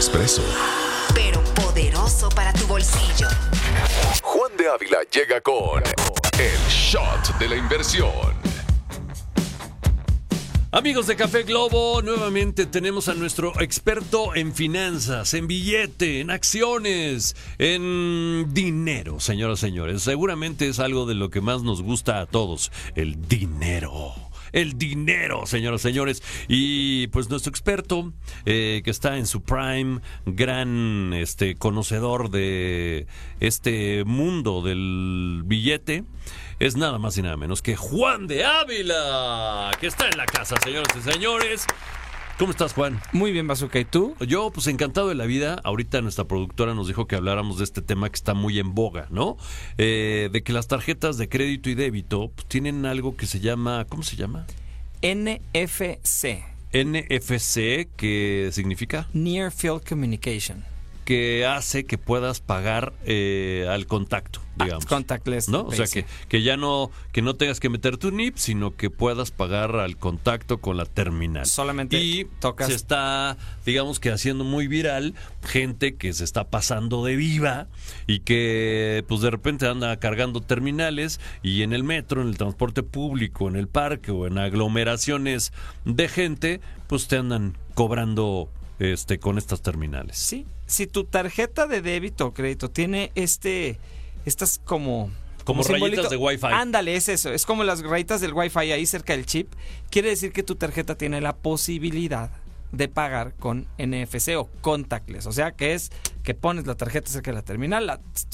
expreso, pero poderoso para tu bolsillo. Juan de Ávila llega con el shot de la inversión. Amigos de Café Globo, nuevamente tenemos a nuestro experto en finanzas, en billete, en acciones, en dinero, señoras y señores. Seguramente es algo de lo que más nos gusta a todos, el dinero. El dinero, señoras y señores. Y pues nuestro experto, que está en su prime, gran conocedor de este mundo del billete, es nada más y nada menos que Juan de Ávila, que está en la casa, señoras y señores. ¿Cómo estás, Juan? Muy bien, Bazooka. ¿Y tú? Yo, pues encantado de la vida. Ahorita nuestra productora nos dijo que habláramos de este tema que está muy en boga, ¿no? De que las tarjetas de crédito y débito pues, tienen algo que se llama... ¿Cómo se llama? NFC. NFC, ¿qué significa? Near Field Communication. Que hace que puedas pagar al contacto, digamos. Contactless. ¿No? O sea, que ya no tengas que meter tu NIP, sino que puedas pagar al contacto con la terminal. Solamente y tocas. Se está, digamos que haciendo muy viral, gente que se está pasando de viva y que pues de repente anda cargando terminales y en el metro, en el transporte público, en el parque o en aglomeraciones de gente, pues te andan cobrando con estas terminales. Sí, si tu tarjeta de débito o crédito tiene estas como rayitas de Wi-Fi. Ándale, es eso, es como las rayitas del Wi-Fi ahí cerca del chip, quiere decir que tu tarjeta tiene la posibilidad de pagar con NFC o contactless, o sea que es que pones la tarjeta cerca de la terminal,